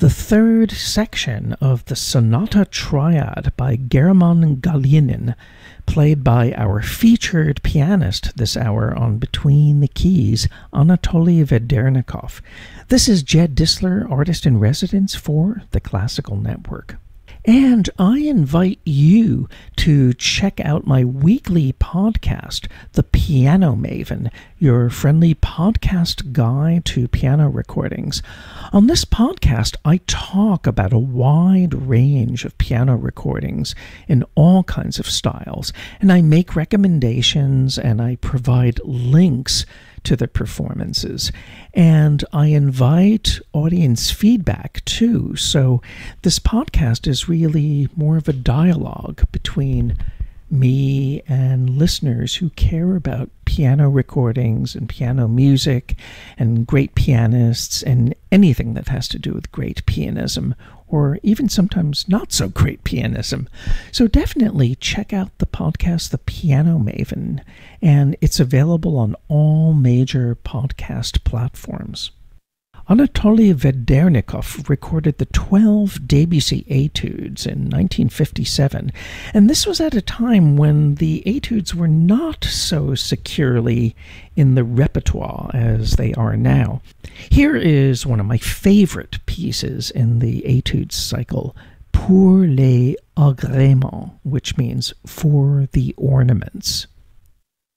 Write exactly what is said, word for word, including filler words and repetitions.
the third section of the Sonata Triad by German Galinin, played by our featured pianist this hour on Between the Keys, Anatoly Vedernikov. This is Jed Disler, artist in residence for the Classical Network. And I invite you to check out my weekly podcast, The Piano Maven, your friendly podcast guide to piano recordings. On this podcast, I talk about a wide range of piano recordings in all kinds of styles, and I make recommendations and I provide links to the performances, and I invite audience feedback too. So this podcast is really more of a dialogue between me and listeners who care about piano recordings and piano music and great pianists and anything that has to do with great pianism, or even sometimes not so great pianism. So definitely check out the podcast, The Piano Maven, and it's available on all major podcast platforms. Anatoly Vedernikov recorded the twelve Debussy Etudes in nineteen fifty-seven, and this was at a time when the Etudes were not so securely in the repertoire as they are now. Here is one of my favorite pieces in the Etudes cycle, Pour les agréments, which means for the ornaments.